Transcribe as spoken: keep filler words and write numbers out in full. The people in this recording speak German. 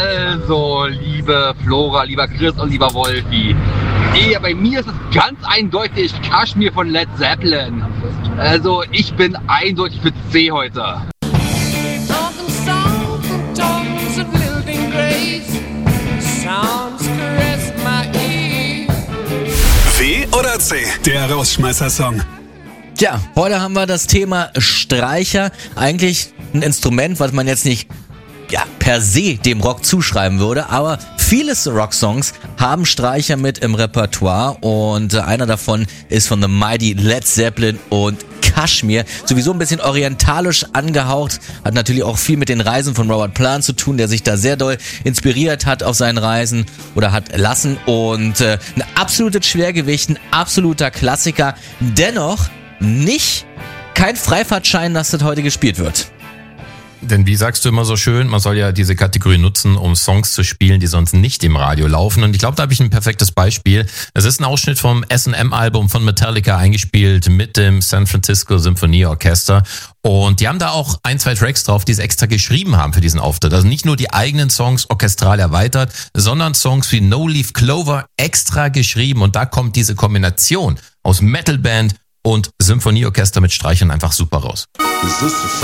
Also, liebe Flora, lieber Chris und lieber Wolfi, ja, bei mir ist es ganz eindeutig Kashmir von Led Zeppelin. Also, ich bin eindeutig für C heute. W oder C? Der Rausschmeißer-Song. Tja, heute haben wir das Thema Streicher. Eigentlich ein Instrument, was man jetzt nicht ja, per se dem Rock zuschreiben würde, aber viele Rocksongs haben Streicher mit im Repertoire und einer davon ist von The Mighty Led Zeppelin und Kashmir. Sowieso ein bisschen orientalisch angehaucht, hat natürlich auch viel mit den Reisen von Robert Plant zu tun, der sich da sehr doll inspiriert hat auf seinen Reisen oder hat lassen und äh, ein absolutes Schwergewicht, ein absoluter Klassiker, dennoch nicht kein Freifahrtschein, dass das heute gespielt wird. Denn wie sagst du immer so schön, man soll ja diese Kategorie nutzen, um Songs zu spielen, die sonst nicht im Radio laufen. Und ich glaube, da habe ich ein perfektes Beispiel. Es ist ein Ausschnitt vom S and M-Album von Metallica eingespielt mit dem San Francisco Symphony Orchester. Und die haben da auch ein, zwei Tracks drauf, die sie extra geschrieben haben für diesen Auftritt. Also nicht nur die eigenen Songs orchestral erweitert, sondern Songs wie No Leaf Clover extra geschrieben. Und da kommt diese Kombination aus Metalband und Symphonieorchester mit Streichern einfach super raus.